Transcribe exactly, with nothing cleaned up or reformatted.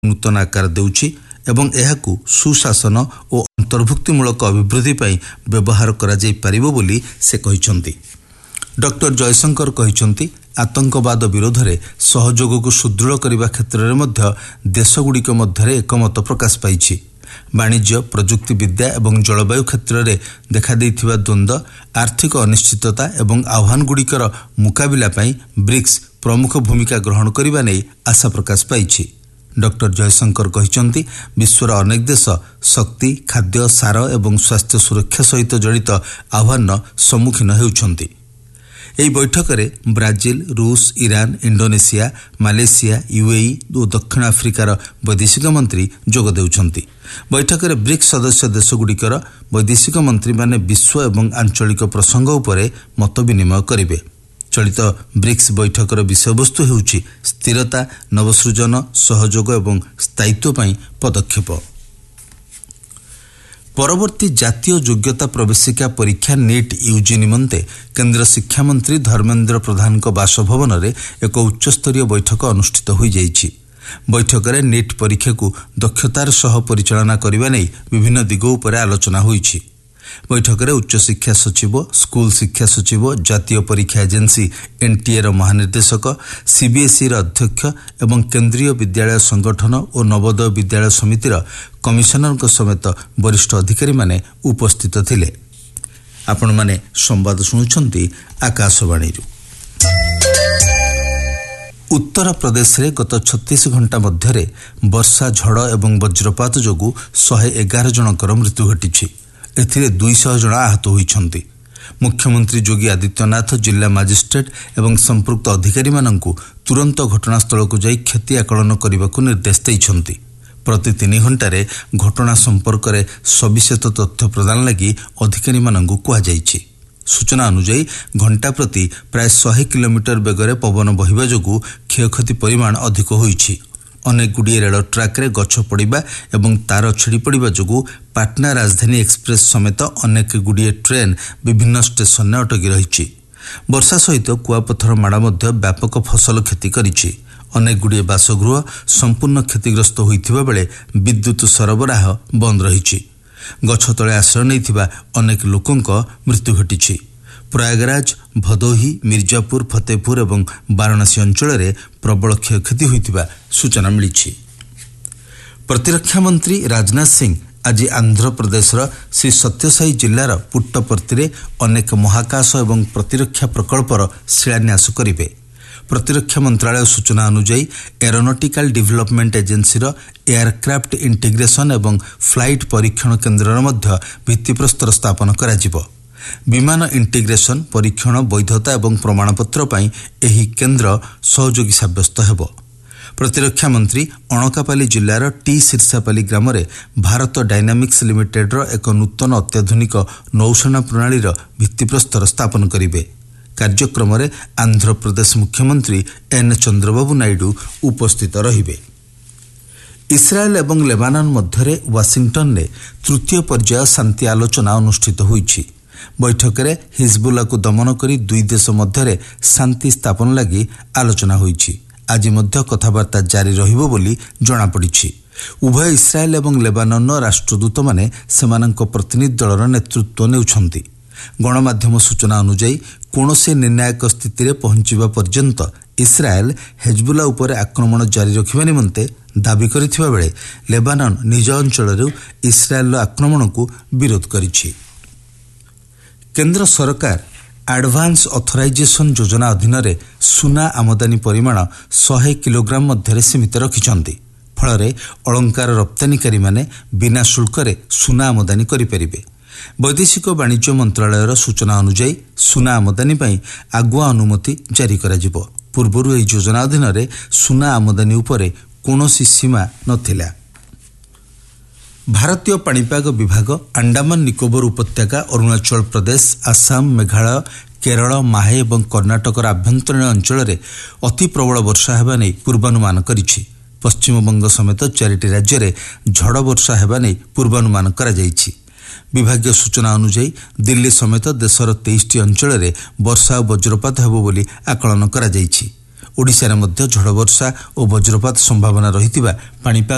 नूतन आकार देउछि एवं एहाकु सुशासन और अंतर्भुक्तिमूलक अभिवृद्धि पई व्यवहार करा जाई परिबो बोली से कहिसंती। डॉक्टर जयशंकर कहिसंती आतंकवाद विरोध में सहयोग को सुदृढ़ करने क्षेत्र में देशगुड़िक मध्य एकमत प्रकाश पाई। वाणिज्य प्रजुक्ति विद्या और जलवायु क्षेत्र में देखा देइथिबा द्वंद्व आर्थिक अनिश्चितता और आह्वानगुड़िकर मुकाबिला पई ब्रिक्स प्रमुख भूमिका ग्रहण करने नहीं आशा प्रकाश पाई। डॉक्टर जयशंकर कहिसंती विश्वर अनेक देश शक्ति खाद्य सार और स्वास्थ्य सुरक्षा सहित जड़ित आह्वान सम्मुखीन हेउछंती। ଏହି ବୈଠକରେ ବ୍ରାଜିଲ, ରୁଷ, ଇରାନ, ଇଣ୍ଡୋନେସିଆ, ମାଲେସିଆ, ୟୁଏଇ ଓ ଦକ୍ଷିଣ ଆଫ୍ରିକାର ବୈଦେଶିକ ମନ୍ତ୍ରୀ ଯୋଗ ଦେଉଛନ୍ତି। ବୈଠକରେ ବ୍ରିକ୍ସ ସଦସ୍ୟ ଦେଶଗୁଡ଼ିକର ବୈଦେଶିକ ମନ୍ତ୍ରୀମାନେ ବିଶ୍ୱ ଏବଂ ଆଞ୍ଚଳିକ ପ୍ରସଙ୍ଗ ଉପରେ ମତ ବିନିମୟ କରିବେ। ଚଳିତ ବ୍ରିକ୍ସ ବୈଠକର ବିଷୟବସ୍ତୁ ହେଉଛି ସ୍ଥିରତା, ନବସୃଜନ, ସହଯୋଗ ଏବଂ ସ୍ଥାୟିତ୍ୱ ପାଇଁ ପଦକ୍ଷେପ। परवर्ती जातीय योग्यता प्रवेशिका परीक्षा नीट यूजी निमंते केंद्र शिक्षा मंत्री धर्मेंद्र प्रधान बासभवन में एक उच्चस्तरीय बैठक अनुष्ठित हो जाइछि। बैठक में नीट परीक्षा को दक्षतार सह परिचालना करने नहीं विभिन्न दिग उपर आलोचना होइछि। बैठक में उच्च शिक्षा सचिव, स्कूल शिक्षा सचिव, जातीय परीक्षा एजेंसी एनटीए महानिर्देशक, सीबीएसई अध्यक्ष एवं केंद्रीय विद्यालय संगठन और नवोदय विद्यालय समितिर कमिशनर समेत वरिष्ठ अधिकारी माने उपस्थित थिले। आपण माने संवाद शुणुछंती आकाशवाणी। उत्तर प्रदेश रे गत छत्तीस घंटा मध्य वर्षा, झड़ और वज्रपात जोगु शहे एगार जनकर मृत्यु घटी। एथिरे दुईश जन आहत होइछंती। मुख्यमंत्री योगी आदित्यनाथ जिला मजिस्ट्रेट एवं संपृक्त अधिकारी मानंकु तुरंत घटनास्थल को जाई क्षति आकलन करने निर्देश देइछंती। प्रति तीन घंटे घटना संपर्क में सविशेष तथ्य प्रदान लगी अधिकारी मानंकु कुहा जाइछि। सूचना अनुसार घंटा प्रति प्राय सौ किलोमीटर बेगरे पवन बहिबा जोगु क्षयक्षति परिमाण अधिक होइछि। अनेक गुड़िए रेल ट्रैक रे गछ पड़िबा एवं तार छिड़ी पड़िबा जोगु पाटना राजधानी एक्सप्रेस समेत अनेक गुड़िए ट्रेन विभिन्न स्टेशन में अटकी रही। वर्षा सहित कुआपथर माड़ मध्य व्यापक फसल क्षति करिछि। अनेक गुड़िए बासगृह संपूर्ण क्षतिग्रस्त होइथिबा बेले विद्युत सरबराह बंद रही। गछ तले आश्रय नैथिबा अनेक लोकंक मृत्यु घटिछि। प्रयागराज, भदोही, मिर्जापुर, फतेहपुर और वाराणसी अंचल में प्रबल क्षयक्षति होइथिबा सूचना मिली। प्रतिरक्षा मंत्री राजनाथ सिंह आज आंध्र प्रदेश श्री सत्यसाई जिलार पुट्टपर्ती अनेक महाकाश और प्रतिरक्षा प्रकल्पर शिलान्यास करेंगे। प्रतिरक्षा मंत्रालय सूचना अनुसार एरोनॉटिकल डेवलपमेंट एजेंसीर एयरक्राफ्ट इंटीग्रेशन और फ्लाइट परीक्षण केन्द्र मध्य भित्तिप्रस्तर स्थापन कराजिबो। विमान इंटीग्रेशन, परीक्षण, वैधता और प्रमाणपत्र पर एही केन्द्र सहयोगी साब्यस्त हेबो। प्रतिरक्षा मंत्री अणकापाली जिलार टी सिरसापाली ग्राम में भारत डायनामिक्स लिमिटेड एक नूतन अत्याधुनिक नौसेना प्रणालीर भित्तिप्रस्तर स्थापन करेंगे। कार्यक्रम में आंध्र प्रदेश मुख्यमंत्री एन चंद्रबाबू नायडू उपस्थित रहिबे। इस्राएल एवं लेबानन मध्य वाशिंगटन में तृतीय पर्याय शांति आलोचना अनुष्ठित होइछि। बैठक में हिजबुल्ला को दमन करी दुई देश मध्य शांति स्थापन लगी आलोचना होइछि। आज मध्य कथबार्ता जारी रहिबो बोली जणा पड़िछि। उभय इस्राएल एवं लेबानन राष्ट्रदूत माने सेमानंक प्रतिनिधि दलर नेतृत्व नेउछंती। गणमाध्यम सूचना अनुसार कौनसी निर्णायक स्थिति में पहुंचवा पर्यंत इस्राएल हिजबुल्ला उपर आक्रमण जारी रखिबा निमंते दाबी करिथिबा बेले लेबानन निज अंचल इस्राएल आक्रमण को विरोध करिछि। केंद्र सरकार एडवांस ऑथराइजेशन योजना अधीन रे सुना आमदानी परिमाण सौ किलोग्राम मध्य सीमित रखिछंती। फल अलंकार रप्तानिकारी माने बिना शुल्क रे सुना आमदानी करिपरिबे। वैदेशिक वाणिज्य मंत्रालयर सूचना अनुसार सुना आमदानी पई आगुआ अनुमति जारी कराजिबो। पूर्वरु एही योजना अधीन रे सुना आमदानी उपरे कोनोसी सीमा नथिला। भारतीय पाणीपाग विभाग अंडमान निकोबर उपत्यका, अरुणाचल प्रदेश, आसाम, मेघालय, केरल, माहे और कर्णाटकर आभ्यंतरीण अंचल में अति प्रबल वर्षा हेबा नै पूर्वानुमान करिछि। पश्चिमबंग समेत चारिटी राज्य में झड़ वर्षा हेबा नै पूर्वानुमान करा जाइछि। विभागीय सूचना अनुसार दिल्ली समेत देशर तेईस टी अंचल में वर्षा और वज्रपात हेबो बोली आकलन करा जाइछि। ओडिशा रे मध्य झड़ वर्षा और वज्रपात संभावना रहितिबा पाणीपाग